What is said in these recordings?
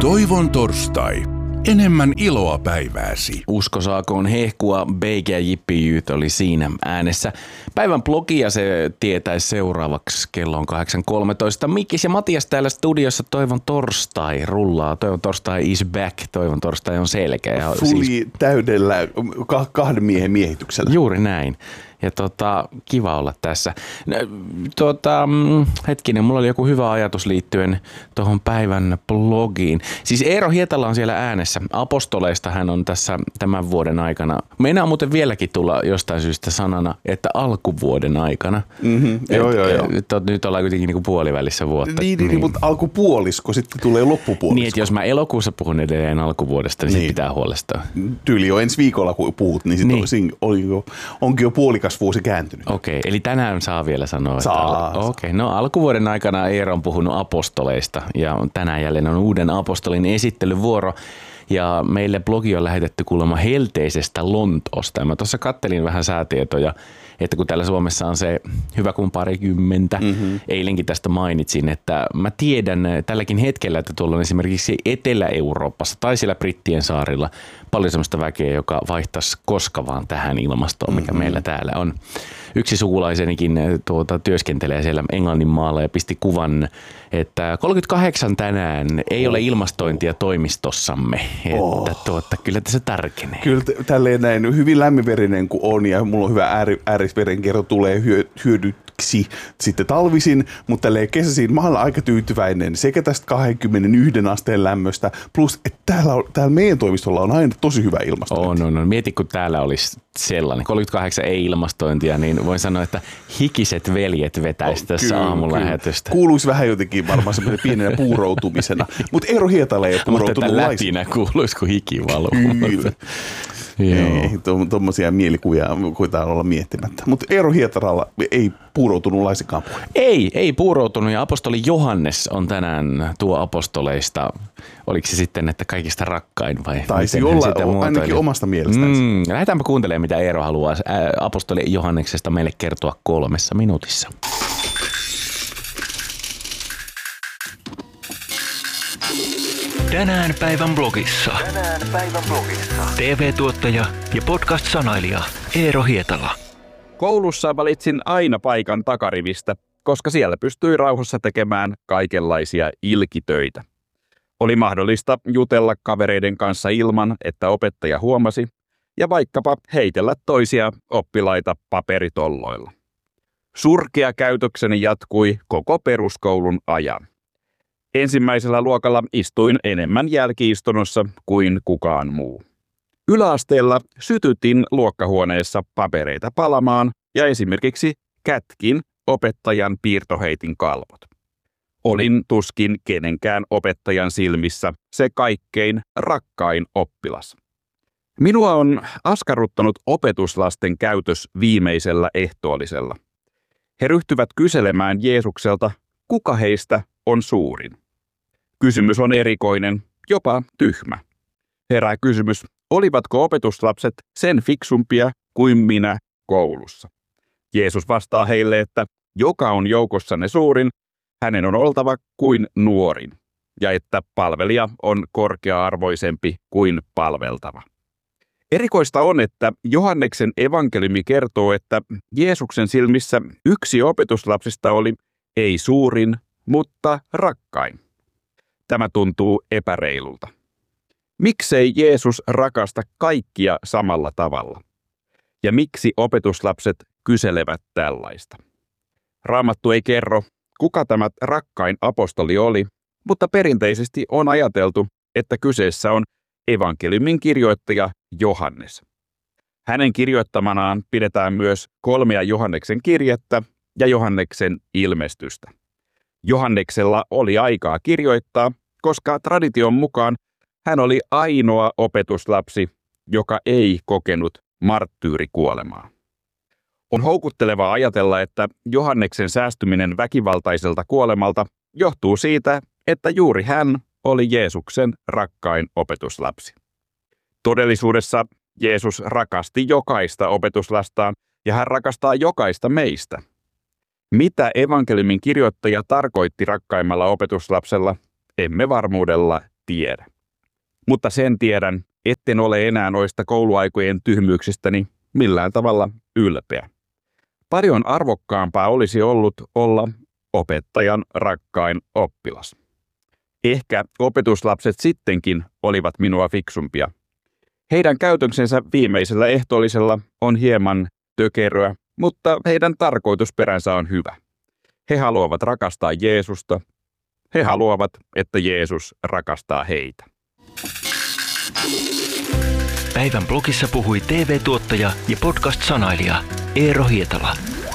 Toivon torstai. Enemmän iloa päivääsi. Usko saakoon hehkua, Bake ja Jippi Jyyt oli siinä äänessä. Päivän blogia se tietäisi seuraavaksi. Kello on 8.13. Mikkis ja Matias täällä studiossa. Toivon torstai rullaa. Toivon torstai is back. Toivon torstai on selkeä. Fully täydellä kahden miehen miehityksellä. Juuri näin. Ja kiva olla tässä. Hetkinen, mulla oli joku hyvä ajatus liittyen tuohon päivän blogiin. Siis Eero Hietala on siellä äänessä. Apostoleista hän on tässä tämän vuoden aikana. Meinaa muuten vieläkin tulla jostain syystä sanana, että alkuvuoden aikana. Joo. Nyt ollaan kuitenkin niinku puolivälissä vuotta. Niin, mutta alkupuolisko sitten tulee loppupuolisko. Niin, että jos mä elokuussa puhun edelleen alkuvuodesta, niin sit pitää huolestua. Tyyli jo ensi viikolla kun puhut, niin sitten onkin jo puolikas vuosi kääntynyt. Okei, eli tänään saa vielä sanoa. Saa. Okei, no alkuvuoden aikana Eero on puhunut apostoleista ja tänään jälleen on uuden apostolin esittelyvuoro. Ja meille blogi on lähetetty kuulemma helteisestä Lontoosta. Ja mä tuossa kattelin vähän säätietoja, että kun täällä Suomessa on se hyvä kuin parikymmentä, eilenkin tästä mainitsin, että mä tiedän tälläkin hetkellä, että tuolla on esimerkiksi Etelä-Euroopassa tai siellä Brittien saarilla paljon sellaista väkeä, joka vaihtaisi koska vaan tähän ilmastoon, mikä meillä täällä on. Yksi sukulaisenikin työskentelee siellä Englannin maalla ja pisti kuvan, että 38 tänään ei ole ilmastointia toimistossamme. Että kyllä tässä tarkenee. Kyllä tälleen näin hyvin lämminverinen kuin on ja mulla on hyvä äärisverenkierto tulee hyödyksi sitten talvisin, mutta tälleen kesäisin mä olen aika tyytyväinen sekä tästä 21 asteen lämmöstä, plus että täällä meidän toimistolla on aina tosi hyvä ilmastointi. On. Mieti, kun täällä olisi sellainen. 38 ei ilmastointia, niin voin sanoa, että hikiset veljet vetäisi tässä aamulähetystä. Kuuluisi vähän jotenkin varmaan semmoinen pienenä puuroutumisena, mutta Eero Hietala ei ole puuroutunut laisinkaan. Mutta tätä lätinä kuuluisi, kun hiki valuu. Ei, tuommoisia mielikuvia koetaan olla miettimättä. Mutta Eero Hietaralla ei puuroutunut laisinkaan puhe. Ei puuroutunut ja apostoli Johannes on tänään tuo apostoleista. Oliko se sitten, että kaikista rakkain vai? Taisi olla ainakin omasta mielestänsä. Lähdetäänpä kuuntelemaan, mitä Eero haluaa apostoli Johanneksesta meille kertoa 3 minuutissa. Tänään päivän blogissa. TV-tuottaja ja podcast-sanailija Eero Hietala. Koulussa valitsin aina paikan takarivistä, koska siellä pystyi rauhassa tekemään kaikenlaisia ilkitöitä. Oli mahdollista jutella kavereiden kanssa ilman, että opettaja huomasi, ja vaikkapa heitellä toisia oppilaita paperitolloilla. Surkea käytökseni jatkui koko peruskoulun ajan. Ensimmäisellä luokalla istuin enemmän jälki-istunnossa kuin kukaan muu. Yläasteella sytytin luokkahuoneessa papereita palamaan ja esimerkiksi kätkin opettajan piirtoheitin kalvot. Olin tuskin kenenkään opettajan silmissä se kaikkein rakkain oppilas. Minua on askarruttanut opetuslasten käytös viimeisellä ehtoollisella. He ryhtyvät kyselemään Jeesukselta, kuka heistä on suurin. Kysymys on erikoinen, jopa tyhmä. Herää kysymys, olivatko opetuslapset sen fiksumpia kuin minä koulussa? Jeesus vastaa heille, että joka on joukossanne suurin, hänen on oltava kuin nuorin, ja että palvelija on korkea-arvoisempi kuin palveltava. Erikoista on, että Johanneksen evankeliumi kertoo, että Jeesuksen silmissä yksi opetuslapsista oli ei suurin, mutta rakkain. Tämä tuntuu epäreilulta. Miksei Jeesus rakasta kaikkia samalla tavalla? Ja miksi opetuslapset kyselevät tällaista? Raamattu ei kerro, kuka tämä rakkain apostoli oli, mutta perinteisesti on ajateltu, että kyseessä on evankeliumin kirjoittaja Johannes. Hänen kirjoittamanaan pidetään myös 3 Johanneksen kirjettä ja Johanneksen ilmestystä. Johanneksella oli aikaa kirjoittaa, koska tradition mukaan hän oli ainoa opetuslapsi, joka ei kokenut marttyyrikuolemaa. On houkuttelevaa ajatella, että Johanneksen säästyminen väkivaltaiselta kuolemalta johtuu siitä, että juuri hän oli Jeesuksen rakkain opetuslapsi. Todellisuudessa Jeesus rakasti jokaista opetuslastaan ja hän rakastaa jokaista meistä. Mitä evankeliumin kirjoittaja tarkoitti rakkaimmalla opetuslapsella, emme varmuudella tiedä. Mutta sen tiedän, etten ole enää noista kouluaikojen tyhmyyksistäni millään tavalla ylpeä. Paljon arvokkaampaa olisi ollut olla opettajan rakkain oppilas. Ehkä opetuslapset sittenkin olivat minua fiksumpia. Heidän käytöksensä viimeisellä ehtoollisella on hieman tökeröä, mutta heidän tarkoitusperänsä on hyvä. He haluavat rakastaa Jeesusta. He haluavat, että Jeesus rakastaa heitä. Päivän blogissa puhui TV-tuottaja ja podcast-sanailija Eero Hietala.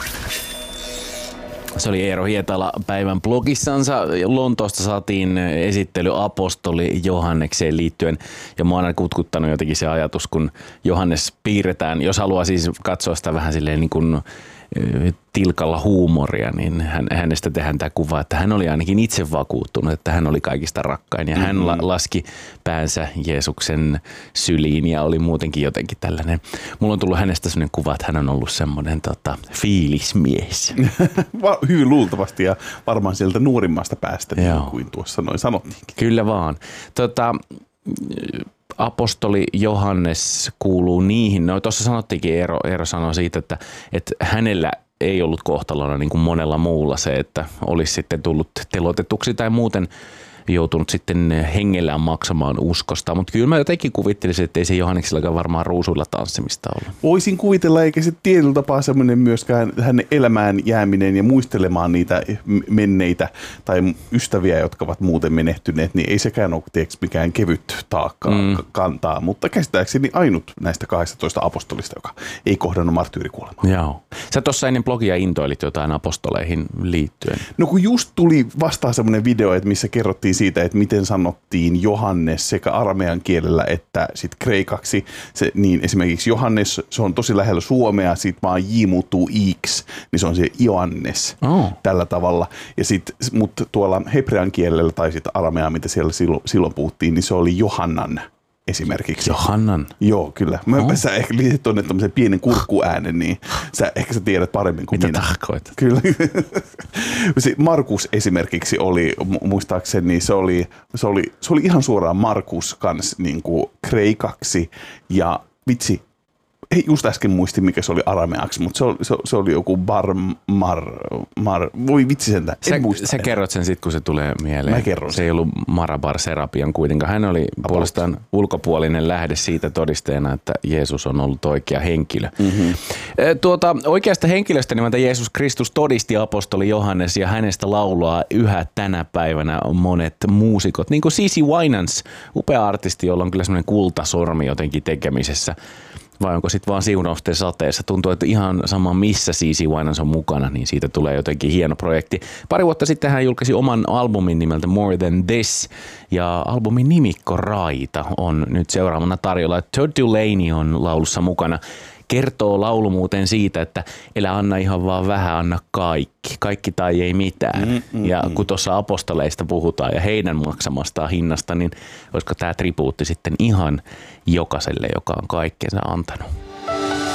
Se oli Eero Hietala päivän blogissansa. Lontoosta saatiin esittely apostoli Johannekseen liittyen. Ja mua on aina kutkuttanut jotenkin se ajatus, kun Johannes piirretään. Jos haluaa siis katsoa sitä vähän silleen niin kuin tilkalla huumoria, niin hänestä tehdään tämä kuva, että hän oli ainakin itse vakuuttunut, että hän oli kaikista rakkain. Ja hän laski päänsä Jeesuksen syliin ja oli muutenkin jotenkin tällainen. Mulla on tullut hänestä sellainen kuva, että hän on ollut semmoinen fiilismies. Hyvin luultavasti ja varmaan sieltä nuorimmasta päästä, niin kuin tuossa noin sanottiinkin. Kyllä vaan. Apostoli Johannes kuuluu niihin. No tuossa sanottiinkin, Eero sanoi siitä, että hänellä ei ollut kohtalona niin kuin monella muulla se, että olisi sitten tullut telotetuksi tai muuten joutunut sitten hengellään maksamaan uskosta. Mutta kyllä mä jotenkin kuvittelisin, että ei se Johanneksellakaan varmaan ruusuilla tanssimista ole. Voisin kuvitella, eikä se tietyllä tapaa semmoinen myöskään hänen elämään jääminen ja muistelemaan niitä menneitä tai ystäviä, jotka ovat muuten menehtyneet, niin ei sekään ole mikään kevyt taakka kantaa. Mutta käsittääkseni ainut näistä 18 apostolista, joka ei kohdannut marttyyrikuolemaa. Joo. Sä tuossa ennen blogia intoilit jotain apostoleihin liittyen. No kun just tuli vastaan semmoinen video, että missä kerrottiin siitä, että miten sanottiin Johannes sekä aramean kielellä että sit kreikaksi. Niin esimerkiksi Johannes, se on tosi lähellä suomea, sit vaan J muuttuu X, niin se on se Ioannes tällä tavalla. Ja mutta tuolla hebrean kielellä tai sitten arameaa, mitä siellä silloin puhuttiin, niin se oli Johannan esimerkiksi. Johannan? Joo, kyllä. Sä ehkä liitit tuonne tämmöisen pienen kurkkuäänen, niin sä tiedät paremmin kuin mitä minä. Mitä tarkoitat? Kyllä. Markus esimerkiksi oli, muistaakseni, se oli ihan suoraan Markus kans niin kuin kreikaksi ja vitsi. Ei just äsken muisti, mikä se oli arameaksi, mutta se oli joku voi vitsi sentään, en muista. Sä kerrot sen sitten, kun se tulee mieleen. Mä kerron. Se ei ollut Marabar Serapian kuitenkaan. Hän oli puolestaan ulkopuolinen lähde siitä todisteena, että Jeesus on ollut oikea henkilö. Mm-hmm. Oikeasta henkilöstä nimeltä Jeesus Kristus todisti apostoli Johannes ja hänestä laulaa yhä tänä päivänä monet muusikot. Niin kuin C.C. Winans, upea artisti, jolla on kyllä semmoinen kultasormi jotenkin tekemisessä. Vai onko sitten vaan siunausten sateessa? Tuntuu, että ihan sama missä C.C. Winans on mukana, niin siitä tulee jotenkin hieno projekti. Pari vuotta sitten hän julkaisi oman albumin nimeltä More Than This, ja albumin nimikko Raita on nyt seuraavana tarjolla. Todd Dulaney on laulussa mukana. Kertoo laulu muuten siitä, että elä anna ihan vaan vähän, anna kaikki. Kaikki tai ei mitään. Ja kun tuossa apostoleista puhutaan ja heidän maksamastaan hinnasta, niin olisiko tämä tribuutti sitten ihan jokaiselle, joka on kaikkensa antanut?